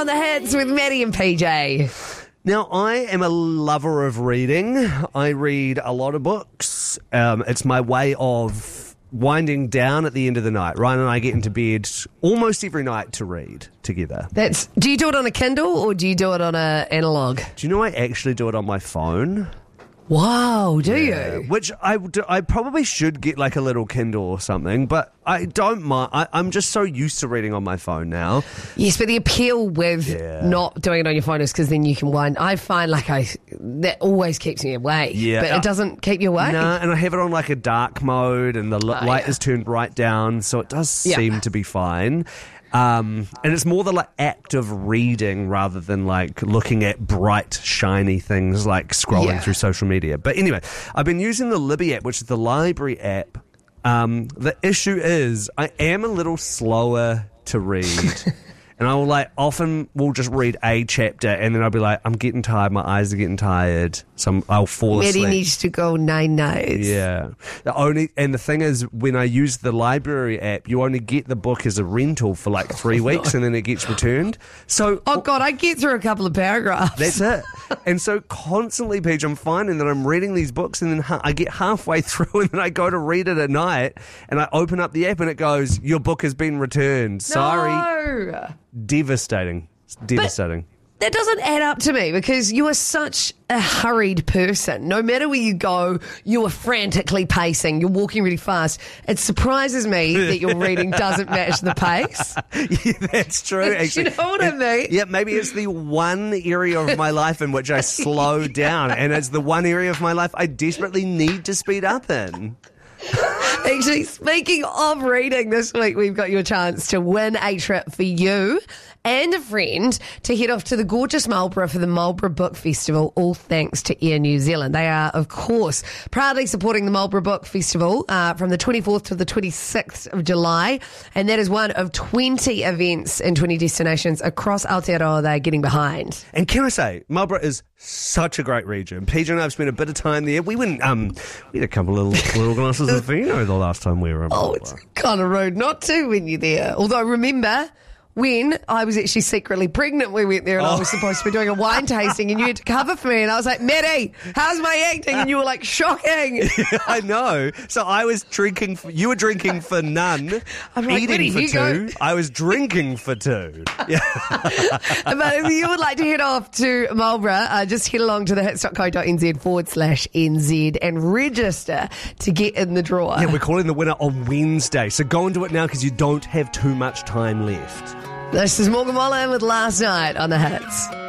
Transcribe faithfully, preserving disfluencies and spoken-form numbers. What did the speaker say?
on the Hits with Maddie and P J. Now, I am a lover of reading. I read a lot of books. Um, it's my way of winding down at the end of the night. Ryan and I get into bed almost every night to read together. That's. Do you do it on a Kindle or do you do it on a analog? Do you know I actually do it on my phone? Wow, do Yeah, you? which I, do- I probably should get like a little Kindle or something, but I don't mind. I, I'm just so used to reading on my phone now. Yes, but the appeal with Yeah. not doing it on your phone is because then you can wind. I find like I that always keeps me awake. Yeah. but it doesn't keep you awake. No, and I have it on like a dark mode, and the li- Oh, light yeah. is turned right down, so it does Yeah. seem to be fine. Um, and it's more the like act of reading rather than like looking at bright, shiny things like scrolling Yeah. through social media. But anyway, I've been using the Libby app, which is the library app. Um, the issue is I am a little slower to read. And I will like often will just read a chapter and then I'll be like, I'm getting tired, my eyes are getting tired, so I'm, I'll fall Maddie asleep. needs to go nine nights. Yeah. The only and the thing is, when I use the library app, you only get the book as a rental for like three weeks, and then it gets returned. So Oh God, I get through a couple of paragraphs. that's it. And so constantly, Paige, I'm finding that I'm reading these books, and then ha- I get halfway through, and then I go to read it at night, and I open up the app, and it goes, "Your book has been returned." Sorry. No. Devastating. It's devastating. That doesn't add up to me because you are such a hurried person. No matter where you go, you are frantically pacing. You're walking really fast. It surprises me that your reading doesn't match the pace. Yeah, that's true. Actually, You know what I mean? Yeah, maybe it's the one area of my life in which I slow down, and it's the one area of my life I desperately need to speed up in. Actually, speaking of reading, this week we've got you a chance to win a trip for you and a friend to head off to the gorgeous Marlborough for the Marlborough Book Festival, all thanks to Air New Zealand. They are, of course, proudly supporting the Marlborough Book Festival uh, from the twenty-fourth to the twenty-sixth of July, and that is one of twenty events in twenty destinations across Aotearoa they're getting behind. And can I say, Marlborough is such a great region. P J and I have spent a bit of time there. We went, um, we had a couple of little, little glasses of vino the last time we were in Oh, Marlborough. it's kind of rude not to when you're there. Although, remember when I was actually secretly pregnant, we went there and I was supposed to be doing a wine tasting and you had to cover for me. And I was like, Maddie, how's my acting? And you were like, shocking. I know. So I was drinking, for, you were drinking for none, I'm like, where eating do for you two. go? I was drinking for two. Yeah. But if you would like to head off to Marlborough, uh, just head along to the hits.co.nz forward slash NZ and register to get in the draw. Yeah, we're calling the winner on Wednesday. So go and do it now because you don't have too much time left. This is Morgan Wallen with Last Night on the Hits.